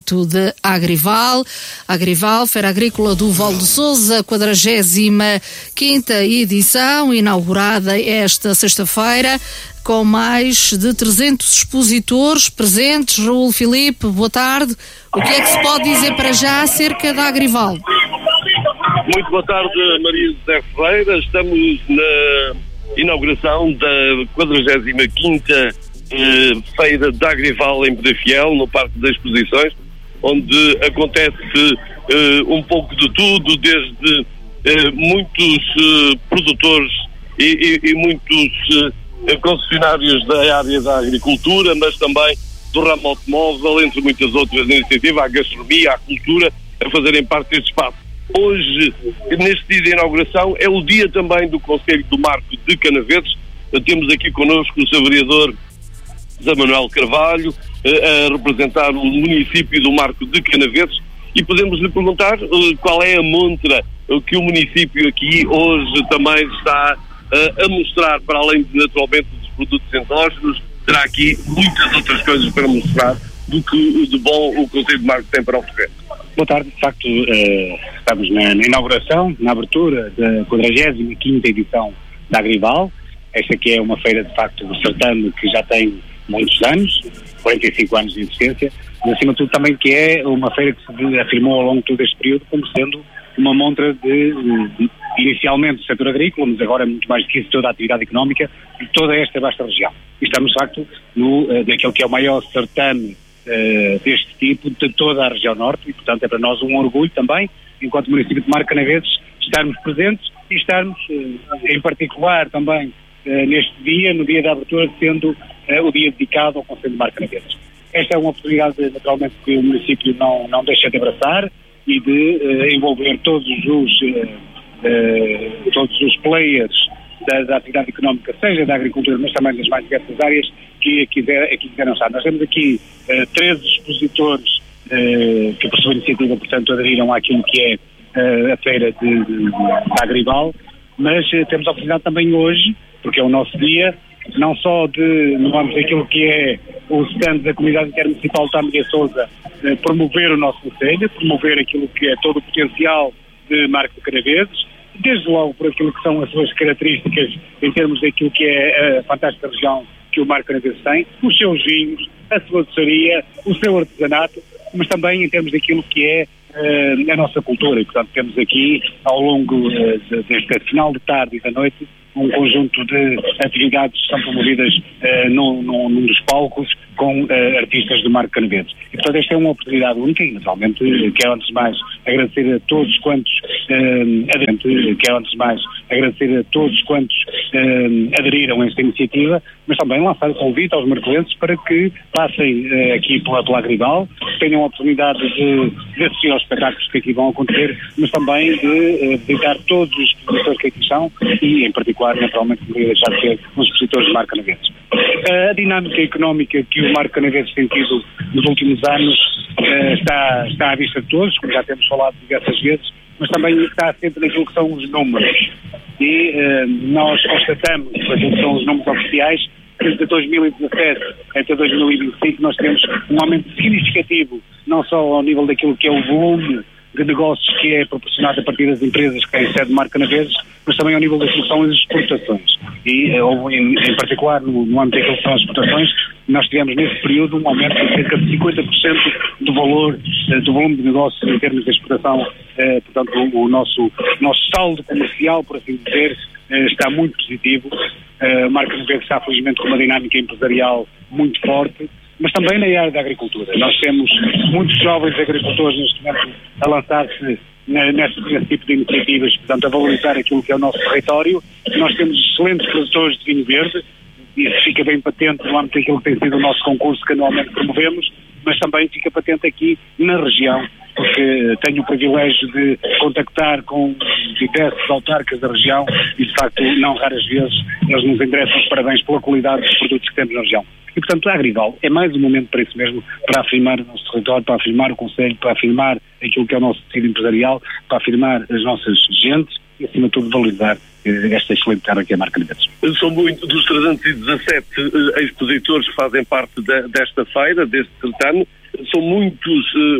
perto de Agrival. Agrival, Feira Agrícola do Val de Sousa, 45ª edição, inaugurada esta sexta-feira, com mais de 300 expositores presentes. Raul Filipe, boa tarde. O que é que se pode dizer para já acerca da Agrival? Muito boa tarde, Maria José Ferreira. Estamos na inauguração da 45ª Feira da Agrival em Penafiel, no Parque das Exposições, onde acontece um pouco de tudo, desde muitos produtores e muitos concessionários da área da agricultura, mas também do ramo automóvel, entre muitas outras iniciativas, a gastronomia, a cultura, a fazerem parte deste espaço. Hoje, neste dia de inauguração, é o dia também do Conselho do Marco de Canaveses. Temos aqui connosco o Sr. Vereador José Manuel Carvalho, a representar o município do Marco de Canaveses, e podemos lhe perguntar qual é a montra que o município aqui hoje também está a mostrar, para além de, naturalmente, dos produtos endógenos. Terá aqui muitas outras coisas para mostrar do que de bom o Conselho do Marco tem para oferecer. Boa tarde. De facto, estamos na inauguração, na abertura da 45ª edição da Agrival. Esta que é uma feira, de facto, de certame que já tem muitos anos, 45 anos de existência, mas acima de tudo também que é uma feira que se afirmou ao longo de todo este período como sendo uma montra inicialmente do setor agrícola, mas agora muito mais do que isso, toda a atividade económica de toda esta vasta região. E estamos, de facto, daquele que é o maior certame deste tipo de toda a região norte, e portanto é para nós um orgulho também, enquanto município de Marco Canaveses, estarmos presentes e estarmos em particular também neste dia, no dia da abertura, sendo o dia dedicado ao Conselho de Marco Canaveses. Esta é uma oportunidade, naturalmente, que o município não deixa de abraçar e de envolver todos os players da atividade económica, seja da agricultura, mas também das mais diversas áreas que quiseram estar. Nós temos aqui 13 expositores que, por sua iniciativa, portanto, aderiram àquilo que é a feira da Agrival, mas temos a oportunidade também hoje, porque é o nosso dia, não só no âmbito daquilo que é o stand da Comunidade Intermunicipal de Tâmega Sousa, promover o nosso concelho, promover aquilo que é todo o potencial de Marco de Canaveses, desde logo por aquilo que são as suas características em termos daquilo que é a fantástica região que o Marco de Canaveses tem, os seus vinhos, a sua doçaria, o seu artesanato, mas também em termos daquilo que é a nossa cultura. E, portanto, temos aqui, ao longo deste final de tarde e da noite, um conjunto de atividades que são promovidas num dos palcos com artistas do Marco Canaveses. E, portanto, esta é uma oportunidade única e, naturalmente, quero antes de mais agradecer a todos quantos aderiram a esta iniciativa, mas também lançar o convite aos marcoenses para que passem aqui pela Agrival, tenham a oportunidade de assistir aos espetáculos que aqui vão acontecer, mas também de visitar todos os expositores que aqui são e, em particular, naturalmente, poderia deixar de ser os expositores do Marco Canaveses. A dinâmica económica que o Marco Canaveses tem tido nos últimos anos está à vista de todos, como já temos falado diversas vezes, mas também está sempre naquilo que são os números. E nós constatamos, aquilo que são os números oficiais, que de 2017 até 2025 nós temos um aumento significativo, não só ao nível daquilo que é o volume de negócios que é proporcionado a partir das empresas que têm sede de Marco Canaveses, mas também ao nível daquilo que são as exportações. E, em particular, no âmbito daquilo que são as exportações, nós tivemos nesse período um aumento de cerca de 50% do volume de negócios em termos de exportação. Portanto, o nosso saldo comercial, por assim dizer, está muito positivo. Marco Canaveses está, felizmente, com uma dinâmica empresarial muito forte, mas também na área da agricultura. Nós temos muitos jovens agricultores neste momento a lançar-se nesse tipo de iniciativas, portanto, a valorizar aquilo que é o nosso território. Nós temos excelentes produtores de vinho verde, e isso fica bem patente no âmbito daquilo que tem sido o nosso concurso que anualmente promovemos, mas também fica patente aqui na região, porque tenho o privilégio de contactar com diversos autarcas da região e, de facto, não raras vezes eles nos endereçam os parabéns pela qualidade dos produtos que temos na região. E, portanto, a Agrival é mais um momento para isso mesmo, para afirmar o nosso território, para afirmar o concelho, para afirmar aquilo que é o nosso tecido empresarial, para afirmar as nossas gentes e, acima de tudo, valorizar esta excelente terra que é a Marco Canaveses. São muitos dos 317 expositores que fazem parte desta feira, deste certame, são muitos